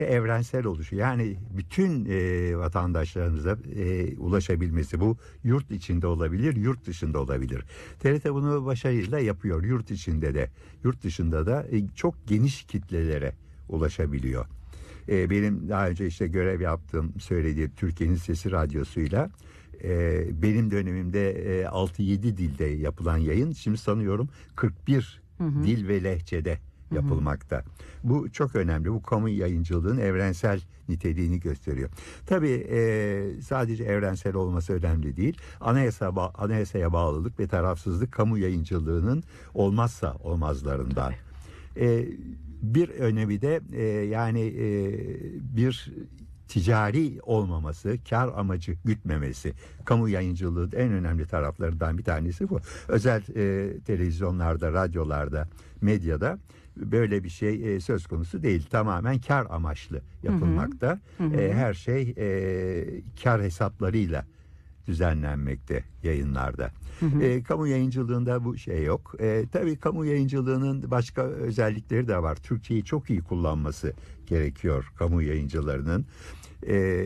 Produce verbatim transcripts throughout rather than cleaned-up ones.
evrensel oluşu, yani bütün e, vatandaşlarımıza e, ulaşabilmesi, bu yurt içinde olabilir, yurt dışında olabilir. T R T bunu başarıyla yapıyor, yurt içinde de, yurt dışında da e, çok geniş kitlelere ulaşabiliyor. E, benim daha önce işte görev yaptığım, söylediğim Türkiye'nin Sesi Radyosu'yla e, benim dönemimde e, altı yedi dilde yapılan yayın şimdi sanıyorum kırk bir hı hı. dil ve lehçede yapılmakta. Hı hı. Bu çok önemli. Bu kamu yayıncılığın evrensel niteliğini gösteriyor. Tabii e, sadece evrensel olması önemli değil. Anayasa anayasaya bağlılık ve tarafsızlık kamu yayıncılığının olmazsa olmazlarından. E, bir önemi de e, yani e, bir ticari olmaması, kar amacı gütmemesi. Kamu yayıncılığının en önemli taraflarından bir tanesi bu. Özel e, televizyonlarda, radyolarda, medyada böyle bir şey e, söz konusu değil. Tamamen kar amaçlı yapılmakta. Hı hı. E, her şey e, kar hesaplarıyla düzenlenmekte yayınlarda. Hı hı. E, kamu yayıncılığında bu şey yok. E, tabii kamu yayıncılığının başka özellikleri de var. Türkçeyi çok iyi kullanması gerekiyor kamu yayıncılarının. E,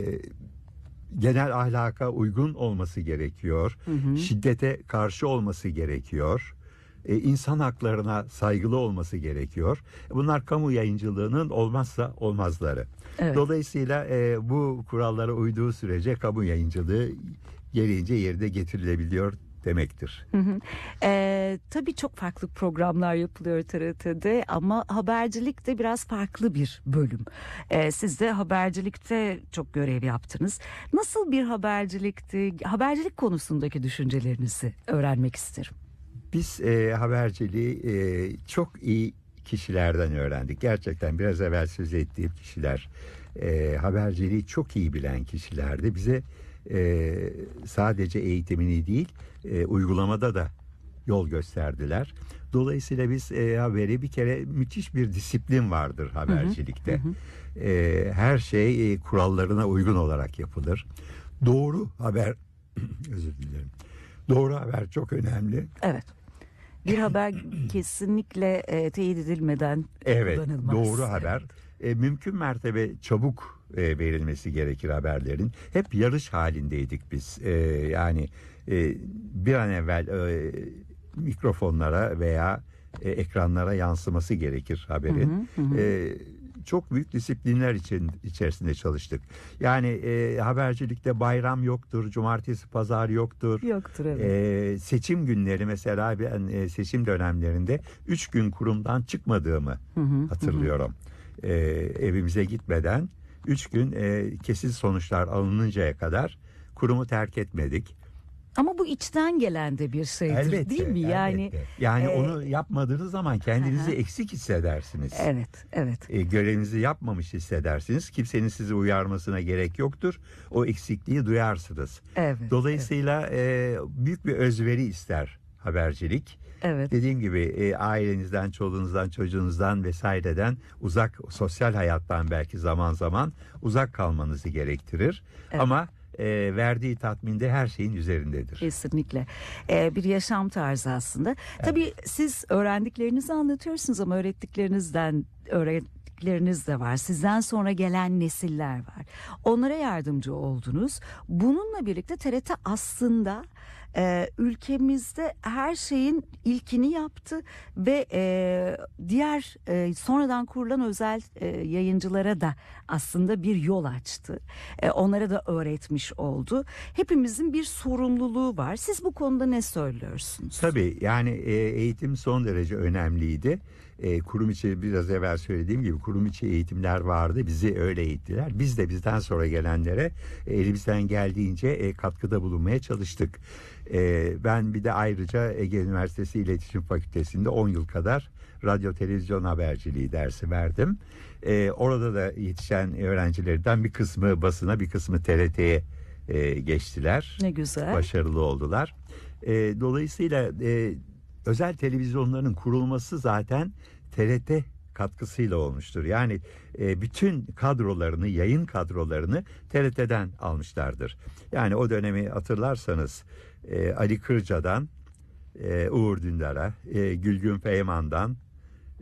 genel ahlaka uygun olması gerekiyor. Hı hı. Şiddete karşı olması gerekiyor. E, insan haklarına saygılı olması gerekiyor. Bunlar kamu yayıncılığının olmazsa olmazları. Evet. Dolayısıyla e, bu kurallara uyduğu sürece kamu yayıncılığı gereğince yerine getirilebiliyor demektir. Hı hı. Ee, tabii çok farklı programlar yapılıyor T R T'de ama habercilik de biraz farklı bir bölüm. Ee, siz de habercilikte çok görev yaptınız. Nasıl bir habercilikti? Habercilik konusundaki düşüncelerinizi öğrenmek isterim. Biz e, haberciliği e, çok iyi kişilerden öğrendik. Gerçekten biraz evvel söz ettiğim kişiler e, haberciliği çok iyi bilen kişilerdi. Bize e, sadece eğitimini değil e, uygulamada da yol gösterdiler. Dolayısıyla biz e, haberi bir kere müthiş bir disiplin vardır habercilikte. Hı hı. E, her şey e, kurallarına uygun olarak yapılır. Doğru haber özür dilerim. Doğru haber çok önemli. Evet. Bir haber kesinlikle e, teyit edilmeden evet, kullanılmaz. Doğru haber. Evet. E, mümkün mertebe çabuk e, verilmesi gerekir haberlerin. Hep yarış halindeydik biz. E, yani e, bir an evvel e, mikrofonlara veya e, ekranlara yansıması gerekir haberin. Hı hı hı. E, çok büyük disiplinler için içerisinde çalıştık. Yani e, habercilikte bayram yoktur, cumartesi, pazar yoktur. Yoktur evet. E, seçim günleri mesela ben e, seçim dönemlerinde üç gün kurumdan çıkmadığımı hı hı, hatırlıyorum. Hı. E, evimize gitmeden üç gün e, kesin sonuçlar alınıncaya kadar kurumu terk etmedik. Ama bu içten gelen de bir şeydir, elbette, değil mi? Yani elbette. Yani e, onu yapmadığınız zaman kendinizi aha. eksik hissedersiniz. Evet, evet. E, görevinizi yapmamış hissedersiniz. Kimsenin sizi uyarmasına gerek yoktur. O eksikliği duyarsınız. Evet. Dolayısıyla evet. E, büyük bir özveri ister habercilik. Evet. Dediğim gibi e, ailenizden, çoluğunuzdan, çocuğunuzdan vesaireden uzak, sosyal hayattan belki zaman zaman uzak kalmanızı gerektirir. Evet. Ama E, verdiği tatminde her şeyin üzerindedir. Kesinlikle. E, bir yaşam tarzı aslında. Evet. Tabii siz öğrendiklerinizi anlatıyorsunuz ama öğrettiklerinizden öğrettikleriniz de var. Sizden sonra gelen nesiller var. Onlara yardımcı oldunuz. Bununla birlikte T R T aslında e, ülkemizde her şeyin ilkini yaptı ve e, diğer e, sonradan kurulan özel e, yayıncılara da aslında bir yol açtı. E, onlara da öğretmiş oldu. Hepimizin bir sorumluluğu var. Siz bu konuda ne söylüyorsunuz? Tabii yani e, eğitim son derece önemliydi. E, kurum içi biraz evvel söylediğim gibi kurum içi eğitimler vardı. Bizi öyle eğittiler. Biz de bizden sonra gelenlere e, elimizden geldiğince e, katkıda bulunmaya çalıştık. E, ben bir de ayrıca Ege Üniversitesi İletişim Fakültesi'nde on yıl kadar radyo televizyon haberciliği dersi verdim. E, orada da yetişen öğrencilerden bir kısmı basına, bir kısmı T R T'ye e, geçtiler. Ne güzel. Başarılı oldular. E, dolayısıyla e, özel televizyonların kurulması zaten T R T katkısıyla olmuştur. Yani e, bütün kadrolarını, yayın kadrolarını T R T'den almışlardır. Yani o dönemi hatırlarsanız e, Ali Kırca'dan e, Uğur Dündar'a, e, Gülgün Feyman'dan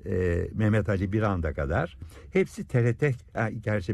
e, Mehmet Ali Birand'a kadar hepsi T R T, ha, gerçi